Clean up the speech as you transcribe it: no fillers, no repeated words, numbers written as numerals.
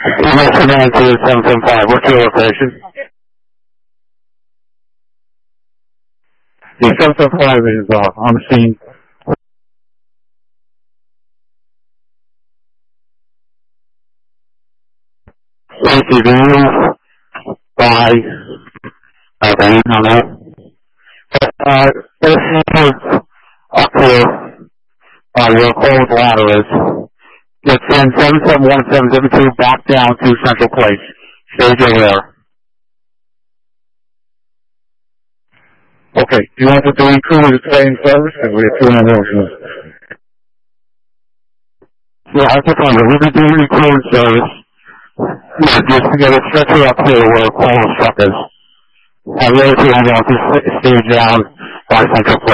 Command to 775, what's your location? The 775 is on the scene. ATV by okay, no. This is up here where Cole's ladder is. Let's send 771-772 back down to Central Place. Stage over there. Okay, do you want the three crew to stay in service? Because we have two ambulances. Yeah, that's the problem. We'll be doing the crew in service. Yeah, just to get a stretcher up here where Cole's truck is. The other two ambulances stay down by Central Place.